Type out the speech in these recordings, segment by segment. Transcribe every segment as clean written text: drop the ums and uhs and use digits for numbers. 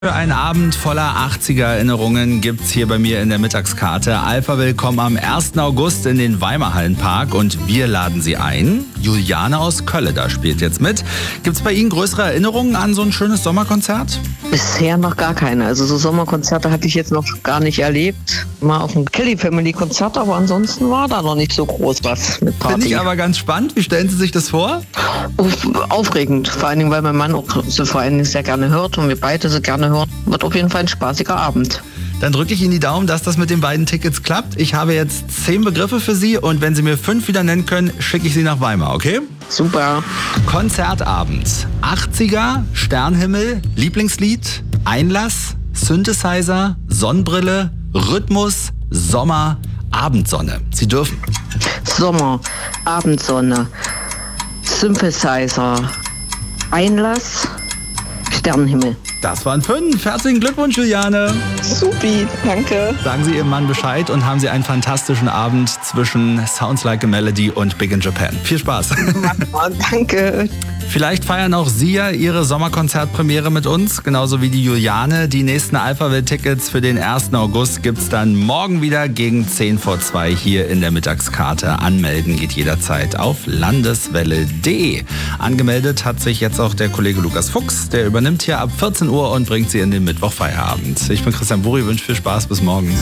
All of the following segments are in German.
Für einen Abend voller 80er-Erinnerungen gibt's hier bei mir in der Mittagskarte. Alpha will kommen am 1. August in den Weimarhallenpark und wir laden Sie ein. Juliane aus Kölle spielt jetzt mit. Gibt's bei Ihnen größere Erinnerungen an so ein schönes Sommerkonzert? Bisher noch gar keine. Also so Sommerkonzerte hatte ich jetzt noch gar nicht erlebt. Mal auf ein Kelly Family Konzert, aber ansonsten war da noch nicht so groß was mit Party. Finde ich aber ganz spannend. Wie stellen Sie sich das vor? Aufregend, vor allen Dingen, weil mein Mann auch so vor allen Dingen sehr gerne hört und wir beide so gerne hören. Wird auf jeden Fall ein spaßiger Abend. Dann drücke ich Ihnen die Daumen, dass das mit den beiden Tickets klappt. Ich habe jetzt 10 Begriffe für Sie und wenn Sie mir 5 wieder nennen können, schicke ich Sie nach Weimar, okay? Super. Konzertabend. 80er, Sternhimmel, Lieblingslied, Einlass, Synthesizer, Sonnenbrille, Rhythmus, Sommer, Abendsonne. Sie dürfen. Sommer, Abendsonne, Synthesizer, Einlass, Sternenhimmel. Das waren 5. Herzlichen Glückwunsch, Juliane. Supi, danke. Sagen Sie Ihrem Mann Bescheid und haben Sie einen fantastischen Abend zwischen Sounds Like a Melody und Big in Japan. Viel Spaß. Danke. Vielleicht feiern auch Sie ja Ihre Sommerkonzertpremiere mit uns, genauso wie die Juliane. Die nächsten Alphaville-Tickets für den 1. August gibt's dann morgen wieder gegen 10 vor 2 hier in der Mittagskarte. Anmelden geht jederzeit auf landeswelle.de. Angemeldet hat sich jetzt auch der Kollege Lukas Fuchs. Der übernimmt hier ab 14 Uhr und bringt Sie in den Mittwochfeierabend. Ich bin Christian Buri, wünsche viel Spaß, bis morgen.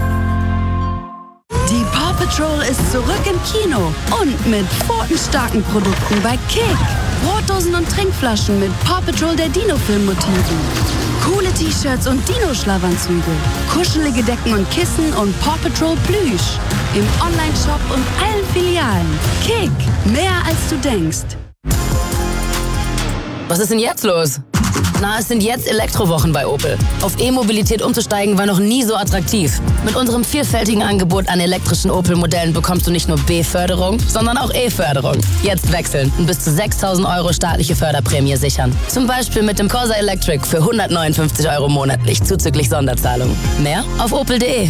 Die Paw Patrol ist zurück im Kino und mit pfotenstarken Produkten bei Kick. Brotdosen und Trinkflaschen mit Paw Patrol der Dino-Film-Motiven. Coole T-Shirts und Dino-Schlafanzüge. Kuschelige Decken und Kissen und Paw Patrol Plüsch. Im Online-Shop und allen Filialen. Kick, mehr als du denkst. Was ist denn jetzt los? Na, es sind jetzt Elektrowochen bei Opel. Auf E-Mobilität umzusteigen war noch nie so attraktiv. Mit unserem vielfältigen Angebot an elektrischen Opel-Modellen bekommst du nicht nur B-Förderung, sondern auch E-Förderung. Jetzt wechseln und bis zu 6.000 € staatliche Förderprämie sichern. Zum Beispiel mit dem Corsa Electric für 159 € monatlich zuzüglich Sonderzahlung. Mehr auf opel.de.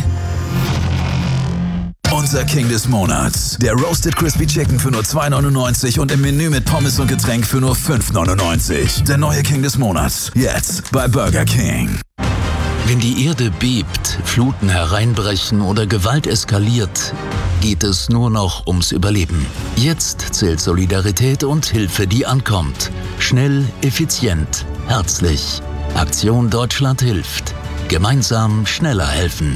Unser King des Monats. Der Roasted Crispy Chicken für nur 2,99 und im Menü mit Pommes und Getränk für nur 5,99. Der neue King des Monats. Jetzt bei Burger King. Wenn die Erde bebt, Fluten hereinbrechen oder Gewalt eskaliert, geht es nur noch ums Überleben. Jetzt zählt Solidarität und Hilfe, die ankommt. Schnell, effizient, herzlich. Aktion Deutschland hilft. Gemeinsam schneller helfen.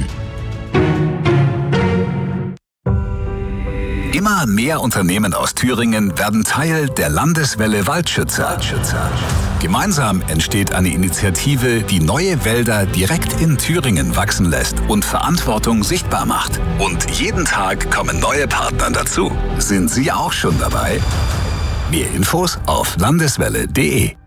Immer mehr Unternehmen aus Thüringen werden Teil der Landeswelle Waldschützer. Gemeinsam entsteht eine Initiative, die neue Wälder direkt in Thüringen wachsen lässt und Verantwortung sichtbar macht. Und jeden Tag kommen neue Partner dazu. Sind Sie auch schon dabei? Mehr Infos auf landeswelle.de.